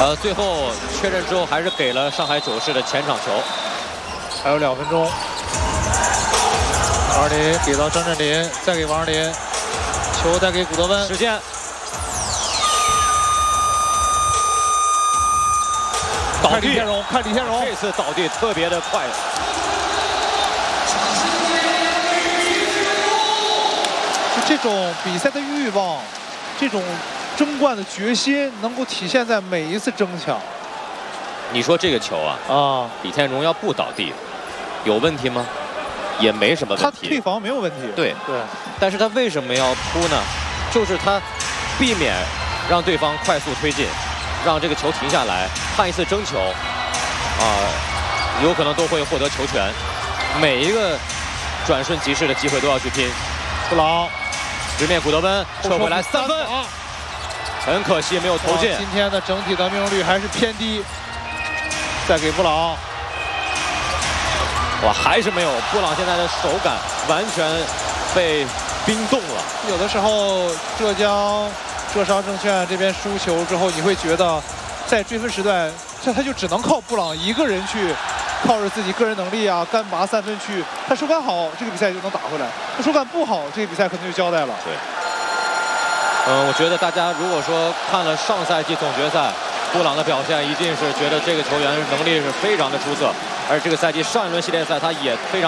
最后确认之后还是给了上海九世的前场球。 还有2分钟。王林给到张镇麟，再给王林，球再给古德温。 时间。 看李天荣，看李天荣， 这次倒地特别的快。 就这种比赛的欲望，这种争冠的决心，能够体现在每一次争抢。 你说这个球啊，李天荣要不倒地，有问题吗？也没什么问题。 他退防没有问题。 对。但是他为什么要扑呢？就是他避免让对方快速推进，让这个球停下来，判一次争球，有可能都会获得球权。每一个转瞬即逝的机会都要去拼。 布朗直面古德温，撤回来3分，很可惜没有投进。 今天的整体的命中率还是偏低。再给布朗， 哇，还是没有。布朗现在的手感完全被冰冻了。 有的时候浙商证券这边输球之后，你会觉得在追分时段，他就只能靠布朗一个人去，靠着自己个人能力啊，干拔3分去。他手感好，这个比赛就能打回来；他手感不好，这个比赛可能就交代了。 对。我觉得大家如果说看了上赛季总决赛，布朗的表现一定是觉得这个球员能力是非常的出色，而这个赛季上一轮系列赛他也非常。